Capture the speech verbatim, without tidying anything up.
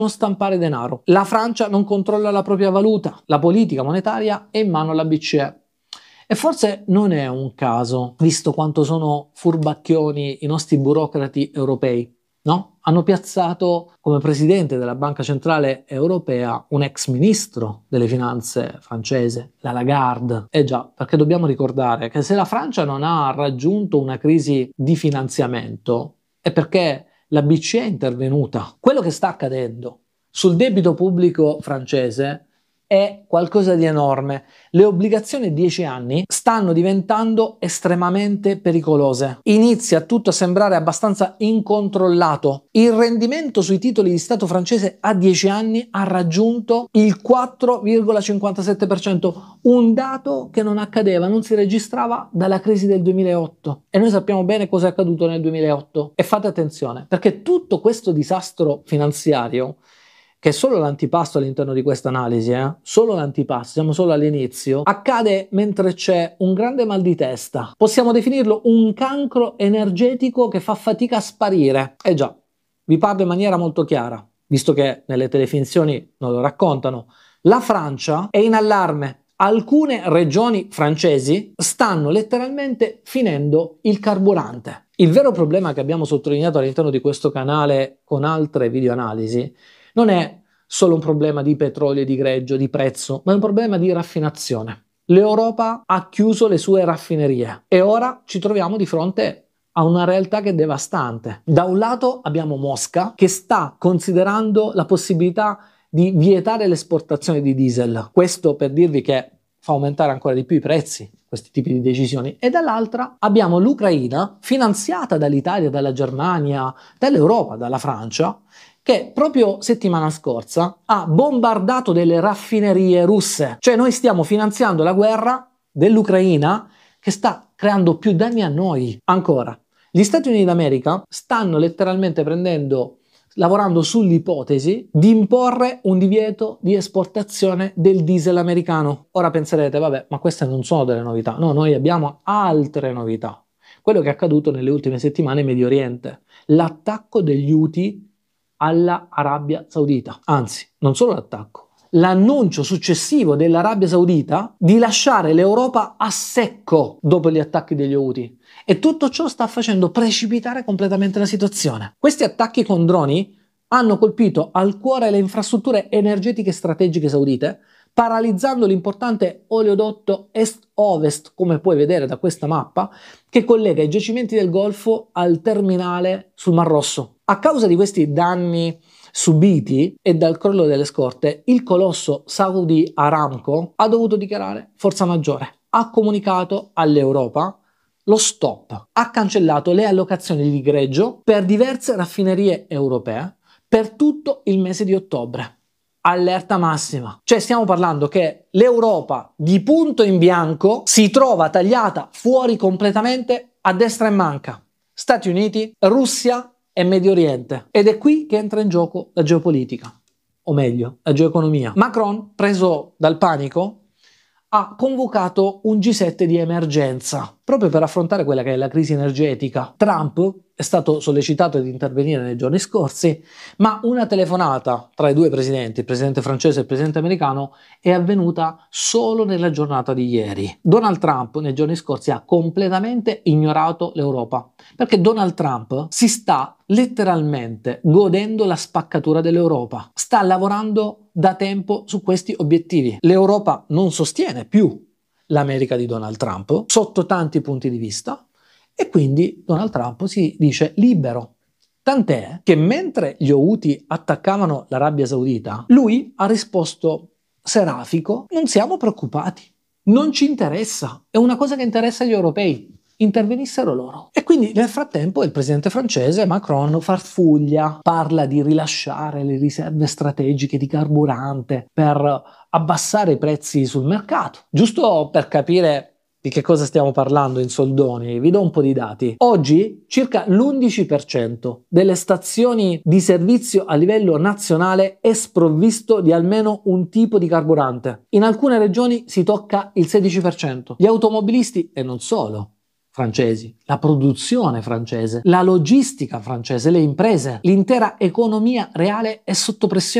non stampare denaro. La Francia non controlla la propria valuta, la politica monetaria è in mano alla B C E. E forse non è un caso, visto quanto sono furbacchioni i nostri burocrati europei, no? Hanno piazzato come presidente della Banca Centrale Europea un ex ministro delle finanze francese, la Lagarde. Eh già, perché dobbiamo ricordare che se la Francia non ha raggiunto una crisi di finanziamento è perché la B C E è intervenuta. Quello che sta accadendo sul debito pubblico francese è qualcosa di enorme. Le obbligazioni a dieci anni stanno diventando estremamente pericolose. Inizia tutto a sembrare abbastanza incontrollato. Il rendimento sui titoli di Stato francese a dieci anni ha raggiunto il quattro virgola cinquantasette per cento, un dato che non accadeva, non si registrava dalla crisi del duemilaotto. E noi sappiamo bene cosa è accaduto nel duemilaotto. E fate attenzione, perché tutto questo disastro finanziario, che è solo l'antipasto all'interno di questa analisi, eh? solo l'antipasto, siamo solo all'inizio, accade mentre c'è un grande mal di testa. Possiamo definirlo un cancro energetico che fa fatica a sparire. Eh già, vi parlo in maniera molto chiara, visto che nelle telefinzioni non lo raccontano. La Francia è in allarme. Alcune regioni francesi stanno letteralmente finendo il carburante. Il vero problema che abbiamo sottolineato all'interno di questo canale con altre videoanalisi non è solo un problema di petrolio, di greggio, di prezzo, ma è un problema di raffinazione. L'Europa ha chiuso le sue raffinerie e ora ci troviamo di fronte a una realtà che è devastante. Da un lato abbiamo Mosca che sta considerando la possibilità di vietare l'esportazione di diesel. Questo per dirvi che fa aumentare ancora di più i prezzi, questi tipi di decisioni. E dall'altra abbiamo l'Ucraina, finanziata dall'Italia, dalla Germania, dall'Europa, dalla Francia, che proprio settimana scorsa ha bombardato delle raffinerie russe. Cioè noi stiamo finanziando la guerra dell'Ucraina che sta creando più danni a noi. Ancora, gli Stati Uniti d'America stanno letteralmente prendendo, lavorando sull'ipotesi di imporre un divieto di esportazione del diesel americano. Ora penserete, vabbè, ma queste non sono delle novità. No, noi abbiamo altre novità. Quello che è accaduto nelle ultime settimane in Medio Oriente. L'attacco degli Houthi alla Arabia Saudita. Anzi, non solo l'attacco, l'annuncio successivo dell'Arabia Saudita di lasciare l'Europa a secco dopo gli attacchi degli Houthi. E tutto ciò sta facendo precipitare completamente la situazione. Questi attacchi con droni hanno colpito al cuore le infrastrutture energetiche strategiche saudite, paralizzando l'importante oleodotto est-ovest, come puoi vedere da questa mappa, che collega i giacimenti del Golfo al terminale sul Mar Rosso. A causa di questi danni subiti e dal crollo delle scorte, il colosso Saudi Aramco ha dovuto dichiarare forza maggiore. Ha comunicato all'Europa lo stop, ha cancellato le allocazioni di greggio per diverse raffinerie europee per tutto il mese di ottobre. Allerta massima. Cioè stiamo parlando che l'Europa di punto in bianco si trova tagliata fuori completamente a destra e manca. Stati Uniti, Russia e Medio Oriente. Ed è qui che entra in gioco la geopolitica, o meglio, la geoeconomia. Macron, preso dal panico, ha convocato un G sette di emergenza proprio per affrontare quella che è la crisi energetica. Trump è stato sollecitato ad intervenire nei giorni scorsi, ma una telefonata tra i due presidenti, il presidente francese e il presidente americano, è avvenuta solo nella giornata di ieri. Donald Trump nei giorni scorsi ha completamente ignorato l'Europa, perché Donald Trump si sta letteralmente godendo la spaccatura dell'Europa. Sta lavorando da tempo su questi obiettivi. L'Europa non sostiene più l'America di Donald Trump sotto tanti punti di vista e quindi Donald Trump si dice libero. Tant'è che mentre gli Houthi attaccavano l'Arabia Saudita, lui ha risposto serafico: non siamo preoccupati, non ci interessa, è una cosa che interessa agli europei, intervenissero loro. E quindi nel frattempo il presidente francese Macron farfuglia, parla di rilasciare le riserve strategiche di carburante per abbassare i prezzi sul mercato. Giusto per capire di che cosa stiamo parlando in soldoni, vi do un po' di dati. Oggi circa l'undici per cento delle stazioni di servizio a livello nazionale è sprovvisto di almeno un tipo di carburante. In alcune regioni si tocca il sedici per cento. Gli automobilisti, e non solo, francesi, la produzione francese, la logistica francese, le imprese, l'intera economia reale è sotto pressione.